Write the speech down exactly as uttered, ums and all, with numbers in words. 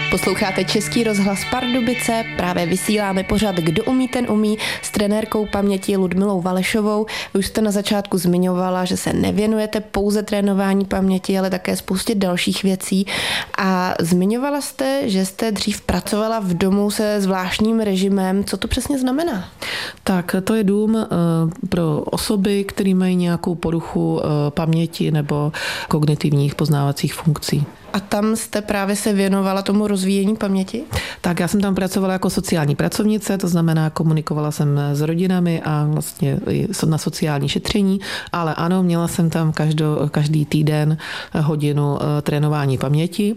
Posloucháte Český rozhlas Pardubice, právě vysíláme pořad Kdo umí, ten umí s trenérkou paměti Ludmilou Valešovou. Vy už jste na začátku zmiňovala, že se nevěnujete pouze trénování paměti, ale také spoustě dalších věcí. A zmiňovala jste, že jste dřív pracovala v domu se zvláštním režimem. Co to přesně znamená? Tak to je dům pro osoby, které mají nějakou poruchu paměti nebo kognitivních poznávacích funkcí. A tam jste právě se věnovala tomu rozvíjení paměti? Tak já jsem tam pracovala jako sociální pracovnice, to znamená komunikovala jsem s rodinami a vlastně na sociální šetření, ale ano, měla jsem tam každo, každý týden hodinu trénování paměti.